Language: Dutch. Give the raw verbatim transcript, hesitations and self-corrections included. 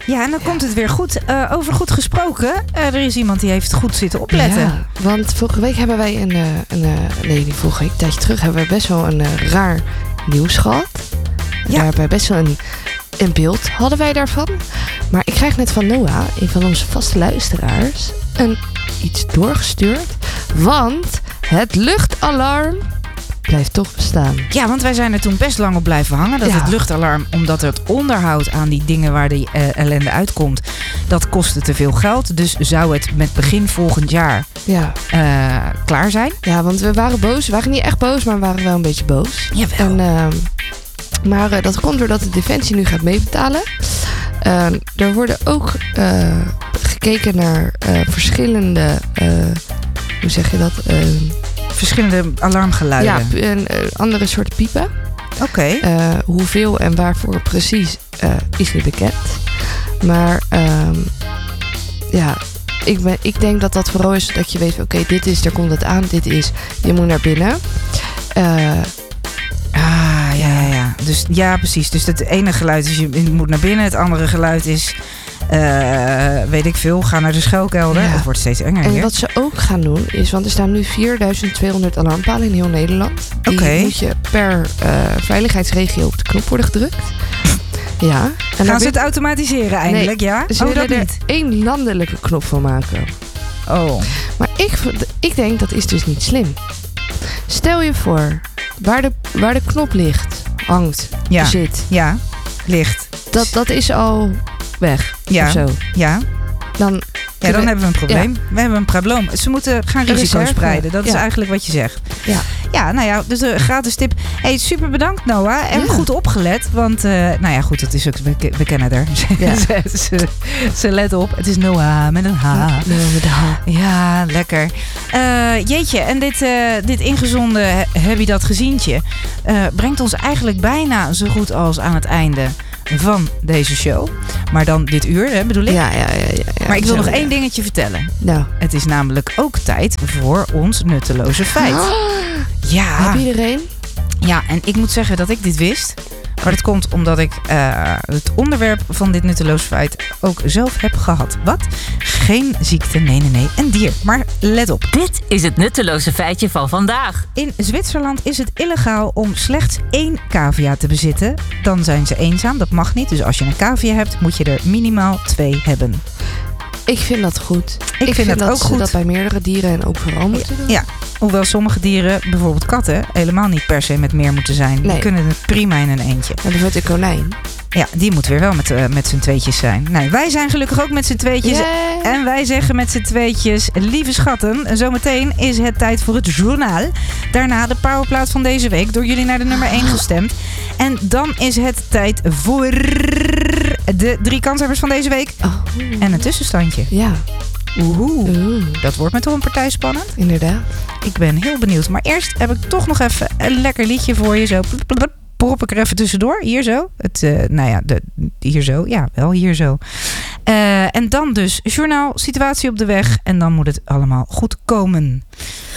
Ja, en dan ja. komt het weer goed. Uh, over goed gesproken, uh, er is iemand die heeft goed zitten opletten. Ja, want vorige week hebben wij een... Uh, een uh, nee, die vorige week, een tijdje terug... hebben we best wel een uh, raar nieuws gehad. Ja. Daar hebben we best wel een, een beeld hadden wij daarvan. Maar ik krijg net van Noah, een van onze vaste luisteraars... een iets doorgestuurd. Want het luchtalarm... blijft toch bestaan. Ja, want wij zijn er toen best lang op blijven hangen. Dat ja. het luchtalarm, omdat het onderhoud aan die dingen waar de uh, ellende uitkomt, dat kostte te veel geld. Dus zou het met begin volgend jaar ja. uh, klaar zijn. Ja, want we waren boos. We waren niet echt boos, maar we waren wel een beetje boos. Jawel. En, uh, maar uh, dat komt doordat de Defensie nu gaat meebetalen. Uh, er worden ook uh, gekeken naar uh, verschillende... Uh, hoe zeg je dat? Uh, Verschillende alarmgeluiden. Ja, een, een andere soort piepen. Oké. Okay. Uh, hoeveel en waarvoor precies uh, is niet bekend. Maar um, ja, ik, ben, ik denk dat dat vooral is dat je weet... oké, okay, dit is, er komt het aan, dit is, je moet naar binnen. Uh, ah, ja, ja, ja. Dus ja, precies. Dus het ene geluid is, je moet naar binnen. Het andere geluid is... Uh, weet ik veel, ga naar de schuilkelder. Ja. Het wordt steeds enger. En hier. wat ze ook gaan doen is, want er staan nu vierduizend tweehonderd alarmpalen in heel Nederland. Die okay. moet je per uh, veiligheidsregio op de knop worden gedrukt. Ja. En gaan ze het automatiseren eindelijk, nee, ja? Ze oh, willen dat er niet. één landelijke knop van maken. Oh. Maar ik, ik denk, dat is dus niet slim. Stel je voor, waar de, waar de knop ligt, hangt, ja. zit. Ja, ligt. Dat, dat is al... weg. Ja, of zo. ja. Dan, ja, dan we, hebben we een probleem. Ja. We hebben een probleem. Ze moeten gaan risico spreiden. Dat ja. is eigenlijk wat je zegt. Ja, ja nou ja, dus de gratis tip. Hey, super bedankt Noah. En ja. goed opgelet. Want, uh, nou ja, goed, dat is ook, we, we kennen haar. Ja. ze, ze, ze let op. Het is Noah met een H. Noah met een H. Ja, lekker. Uh, jeetje, en dit, uh, dit ingezonden heb je dat gezientje uh, brengt ons eigenlijk bijna zo goed als aan het einde van deze show. Maar dan dit uur, hè, bedoel ik? Ja, ja, ja. ja, ja maar ik wil zo, nog ja. één dingetje vertellen. Nou. Het is namelijk ook tijd voor ons nutteloze feit. Oh, ja. heb iedereen? Ja, en ik moet zeggen dat ik dit wist. Maar dat komt omdat ik uh, het onderwerp van dit nutteloze feit ook zelf heb gehad. Wat? Geen ziekte, nee, nee, nee. Een dier. Maar let op. Dit is het nutteloze feitje van vandaag. In Zwitserland is het illegaal om slechts één cavia te bezitten. Dan zijn ze eenzaam. Dat mag niet. Dus als je een cavia hebt, moet je er minimaal twee hebben. Ik vind dat goed. Ik, ik vind, vind dat, dat ook ze goed. dat bij meerdere dieren en ook vooral moeten doen. Ja, hoewel sommige dieren, bijvoorbeeld katten, helemaal niet per se met meer moeten zijn. Nee. Die kunnen het prima in een eentje. Maar bijvoorbeeld een konijn. Ja, die moet weer wel met, uh, met z'n tweetjes zijn. Nee, wij zijn gelukkig ook met z'n tweetjes. Yeah. En wij zeggen met z'n tweetjes, lieve schatten, zometeen is het tijd voor het journaal. Daarna de powerplaat van deze week, door jullie naar de nummer één gestemd. En dan is het tijd voor de drie kanshebbers van deze week. Oh. En een tussenstandje. Ja. Oeh. Oeh. Dat wordt met toch een partij spannend. Inderdaad. Ik ben heel benieuwd. Maar eerst heb ik toch nog even een lekker liedje voor je. Zo prop ik er even tussendoor. Hier zo. Het, uh, nou ja, de, hier zo. Ja, wel hier zo. Uh, en dan dus journaal, situatie op de weg. En dan moet het allemaal goed komen.